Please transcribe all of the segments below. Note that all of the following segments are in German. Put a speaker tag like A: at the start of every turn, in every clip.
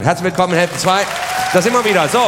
A: Herzlich willkommen in Hälfte 2. Da sind wir wieder. So.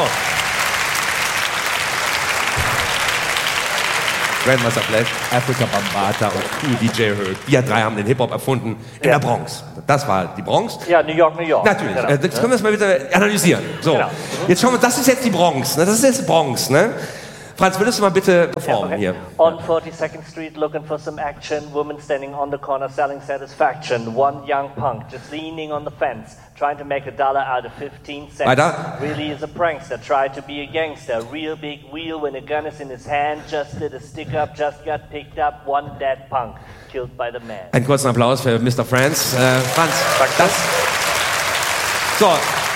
A: Grandmaster Flash, Afrika Bambaataa und Cool DJ Herc. Wir drei haben den Hip-Hop erfunden in der Bronx. Das war die Bronx.
B: Ja, New York, New York.
A: Natürlich.
B: Genau.
A: Jetzt können wir das mal bitte analysieren. So.
B: Genau.
A: Jetzt schauen wir, das ist jetzt die Bronx. Ne? Das ist jetzt Bronx. Ne? Franz, würdest du mal bitte performen hier?
B: On 42nd Street, looking for some action. Woman standing on the corner selling satisfaction. One young punk just leaning on the fence, trying to make $1 out of 15 cents.
A: Weiter.
B: Really is a prankster, tried to be a gangster. Real big wheel when a gun is in his hand. Just did a stick up, just got picked up. One dead punk killed by the man.
A: Einen kurzen Applaus für Mr. Franz. Franz, das... So.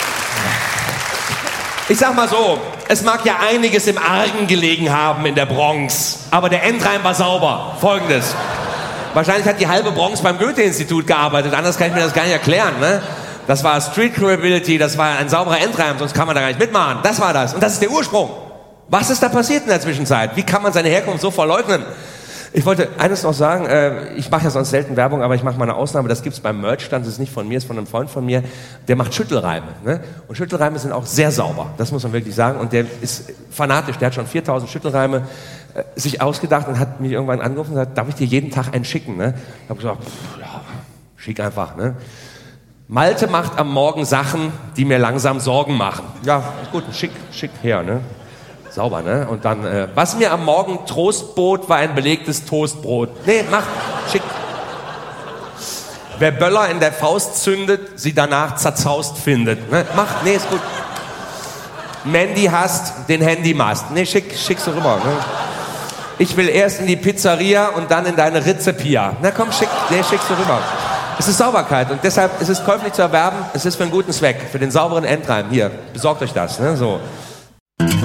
A: Ich sag mal so, es mag ja einiges im Argen gelegen haben in der Bronx, aber der Endreim war sauber. Folgendes. Wahrscheinlich hat die halbe Bronx beim Goethe-Institut gearbeitet, anders kann ich mir das gar nicht erklären. Ne? Das war Street Credibility, das war ein sauberer Endreim, sonst kann man da gar nicht mitmachen. Das war das. Und das ist der Ursprung. Was ist da passiert in der Zwischenzeit? Wie kann man seine Herkunft so verleugnen? Ich wollte eines noch sagen, ich mache ja sonst selten Werbung, aber ich mache mal eine Ausnahme, das gibt's beim Merchstand, das ist nicht von mir, ist von einem Freund von mir, der macht Schüttelreime. Ne? Und Schüttelreime sind auch sehr sauber, das muss man wirklich sagen. Und der ist fanatisch, der hat schon 4000 Schüttelreime sich ausgedacht und hat mich irgendwann angerufen und gesagt, darf ich dir jeden Tag einen schicken? Ne? Ich habe gesagt, ja, schick einfach. Ne? Malte macht am Morgen Sachen, die mir langsam Sorgen machen. Ja, ist gut, schick her, ne? Sauber, ne? Und dann, was mir am Morgen Trost bot, war ein belegtes Toastbrot. Nee, mach, schick. Wer Böller in der Faust zündet, sie danach zerzaust findet. Ne? Mach, nee, ist gut. Mandy hasst den Handymast. Nee, schickst du rüber. Ne? Ich will erst in die Pizzeria und dann in deine Rizepia. Na komm, schickst du rüber. Es ist Sauberkeit und deshalb ist es käuflich zu erwerben. Es ist für einen guten Zweck, für den sauberen Endreim. Hier, besorgt euch das. Ne? So.